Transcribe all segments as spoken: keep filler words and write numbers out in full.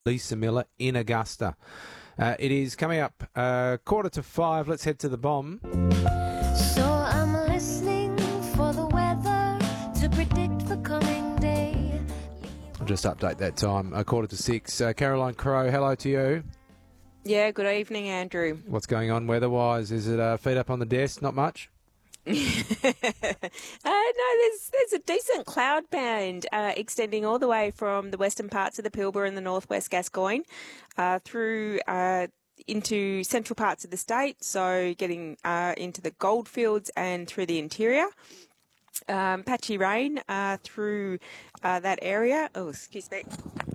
Lisa Miller in Augusta. Uh, it is coming up uh, quarter to five. Let's head to the bomb. So I'm listening for the weather to predict the coming day. I'll just update that time. A quarter to six. Uh, Caroline Crowe, hello to you. Yeah, good evening, Andrew. What's going on weather-wise? Is it uh, feet up on the desk? Not much? uh, no, there's there's a decent cloud band uh, extending all the way from the western parts of the Pilbara and the northwest Gascoyne uh, through uh, into central parts of the state, so getting uh, into the goldfields and through the interior. Um, patchy rain uh, through uh, that area. Oh, excuse me.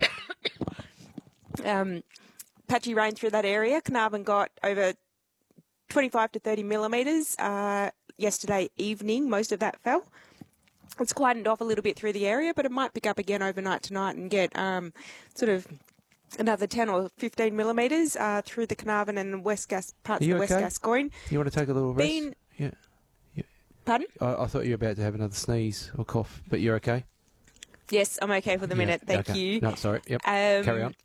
um, patchy rain through that area. Carnarvon got over twenty-five to thirty millimetres uh, yesterday evening. Most of that fell. It's quietened off a little bit through the area, but it might pick up again overnight tonight and get um, sort of another ten or fifteen millimetres uh, through the Carnarvon and West Gas parts of the West okay? Gascoyne. You want to take a little rest? Been, yeah. yeah. Pardon? I, I thought you were about to have another sneeze or cough, but you're okay? Yes, I'm okay for the Yeah, minute. Thank okay. you. No, sorry. Yep. Um, Carry on.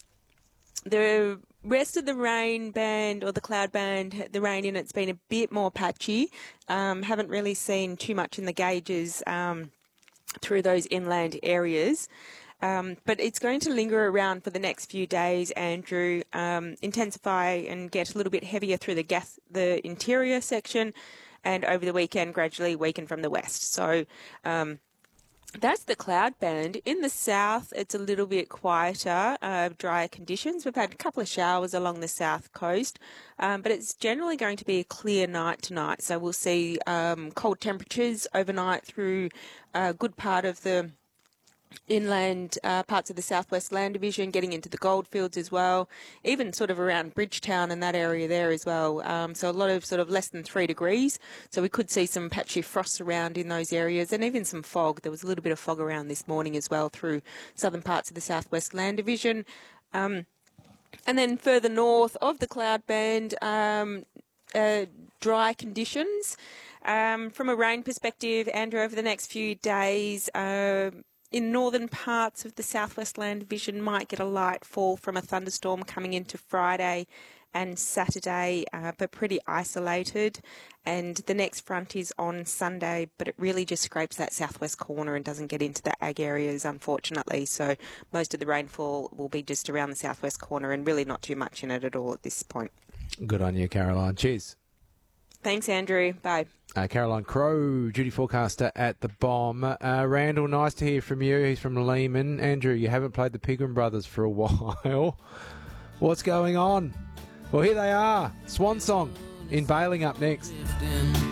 The rest of the rain band or the cloud band, the rain in it's been a bit more patchy. Um, haven't really seen too much in the gauges um, through those inland areas. Um, but it's going to linger around for the next few days, Andrew, um, intensify and get a little bit heavier through the gas, the interior section, and over the weekend gradually weaken from the west. So um, that's the cloud band. In the south, it's a little bit quieter, uh, drier conditions. We've had a couple of showers along the south coast, um, but it's generally going to be a clear night tonight. So we'll see um, cold temperatures overnight through a good part of the inland uh, parts of the Southwest Land Division, getting into the goldfields as well, even sort of around Bridgetown and that area there as well. Um, so a lot of sort of less than three degrees. So we could see some patchy frosts around in those areas and even some fog. There was a little bit of fog around this morning as well through southern parts of the Southwest Land Division. Um, and then further north of the cloud band, um, uh, dry conditions. Um, from a rain perspective, Andrew, over the next few days, uh, in northern parts of the Southwest Land Division might get a light fall from a thunderstorm coming into Friday and Saturday, uh, but pretty isolated. And the next front is on Sunday, but it really just scrapes that southwest corner and doesn't get into the ag areas, unfortunately. So most of the rainfall will be just around the southwest corner and really not too much in it at all at this point. Good on you, Caroline. Cheers. Thanks, Andrew. Bye. Uh, Caroline Crowe, duty forecaster at the Bomb. Uh, Randall, nice to hear from you. He's from Lehman. Andrew, you haven't played the Pigram Brothers for a while. What's going on? Well, here they are. Swan Song in Bailing up next.